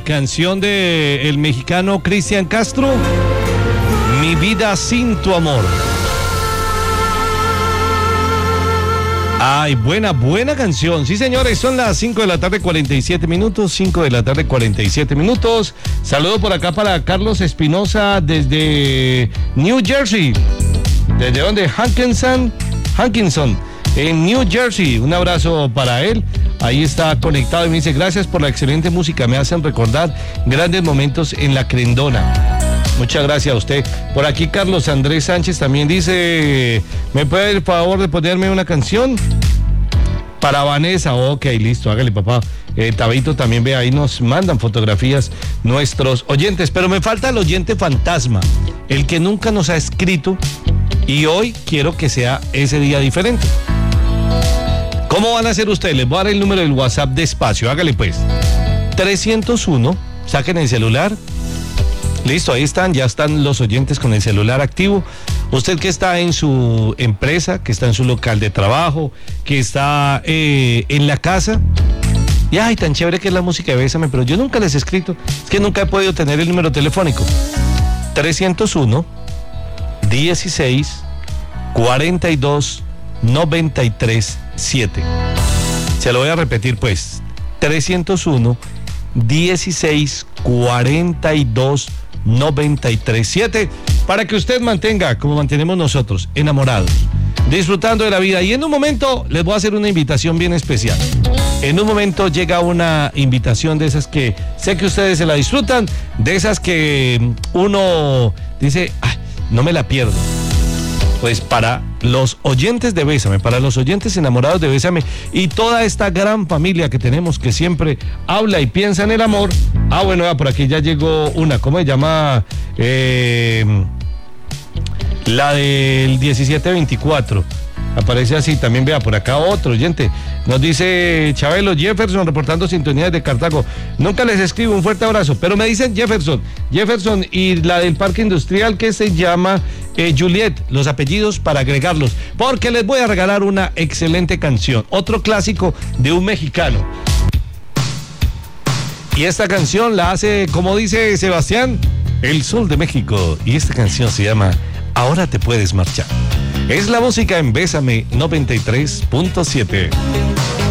canción de el mexicano Cristian Castro, Mi vida sin tu amor. Ay, buena canción. Sí, señores, son las 5 de la tarde, 47 minutos. 5 de la tarde, 47 minutos. Saludo por acá para Carlos Espinosa desde New Jersey. ¿Desde dónde? Hankinson, en New Jersey. Un abrazo para él. Ahí está conectado y me dice, gracias por la excelente música. Me hacen recordar grandes momentos en la Crendona. Muchas gracias a usted. Por aquí Carlos Andrés Sánchez también dice, ¿me puede dar el favor de ponerme una canción? Para Vanessa. Ok, listo, hágale, papá. Tabito también ve ahí, nos mandan fotografías nuestros oyentes, pero me falta el oyente fantasma, el que nunca nos ha escrito, y hoy quiero que sea ese día diferente. ¿Cómo van a hacer ustedes? Les voy a dar el número del WhatsApp despacio, hágale pues. 301, saquen el celular. Listo, ahí están, ya están los oyentes con el celular activo. Usted que está en su empresa, que está en su local de trabajo, que está en la casa. Y ay, tan chévere que es la música de Bésame, pero yo nunca les he escrito. Es que nunca he podido tener el número telefónico. 301 16 42 93 7. Se lo voy a repetir pues. 301 16 42 93 7, para que usted mantenga, como mantenemos nosotros, enamorados, disfrutando de la vida. Y en un momento les voy a hacer una invitación bien especial. En un momento llega una invitación de esas que sé que ustedes se la disfrutan, de esas que uno dice, ay, no me la pierdo. Pues para los oyentes de Bésame, para los oyentes enamorados de Bésame y toda esta gran familia que tenemos que siempre habla y piensa en el amor. Ah, bueno, por aquí ya llegó una, ¿cómo se llama? La del 1724. Aparece así, también vea por acá otro oyente. Nos dice Chabelo Jefferson, reportando sintonía de Cartago. Nunca les escribo, un fuerte abrazo, pero me dicen Jefferson y la del parque industrial que se llama Juliet, los apellidos para agregarlos, porque les voy a regalar una excelente canción, otro clásico de un mexicano. Y esta canción la hace, como dice Sebastián, el Sol de México, y esta canción se llama Ahora te puedes marchar. Es la música en Bésame 93.7.